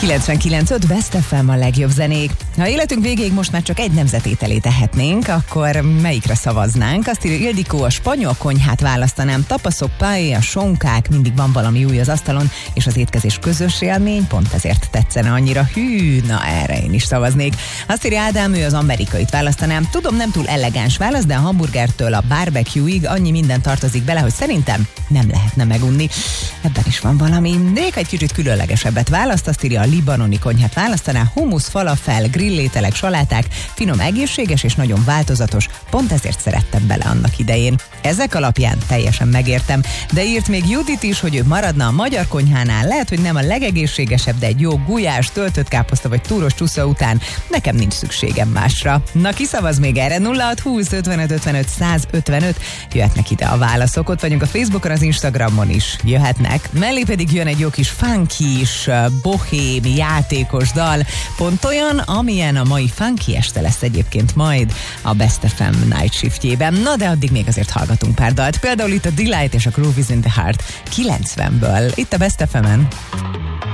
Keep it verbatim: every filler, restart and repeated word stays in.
kilencvenkilenc öt Best ef em a legjobb zenék. Ha életünk végéig most már csak egy nemzetételét tehetnénk, akkor melyikre szavaznánk? Azt írja Ildikó, a spanyol konyhát választanám. Tapaszok, paella, sonkák, mindig van valami új az asztalon, és az étkezés közös élmény, pont ezért tetszene annyira. Hű, na erre én is szavaznék. Azt írja Ádám, ő az amerikait választanám. Tudom, nem túl elegáns válasz, de a hamburgertől a barbecue-ig annyi minden tartozik bele, hogy szerintem nem lehetne megunni. Ebben is van valami. Réka egy kicsit különlegesebbet választ, azt írja a libanoni konyhát választaná. Humusz, falafel, grillételek, saláták, finom, egészséges és nagyon változatos. Pont ezért szerettem bele annak idején. Ezek alapján teljesen megértem. De írt még Judit is, hogy ő maradna a magyar konyhánál. Lehet, hogy nem a legegészségesebb, de egy jó gulyás, töltött káposzta vagy túros csúsza után nekem nincs szükségem másra. Na, ki szavaz még erre? nulla hat húsz ötvenöt ötvenöt százötvenöt. Jöhetnek ide a válaszok. Ott vagyunk a Facebookon, az Instagramon is jöhetnek. Mellé pedig jön egy jó kis funkis, bohém, játékos dal. Pont olyan, amilyen a mai funky este lesz egyébként majd a Best ef em Night Shiftjében. Na, de addig még azért hallgatunk pár dalt. Például itt a Delight és a Groove is in the Heart kilencvenből. Itt a Best ef emen.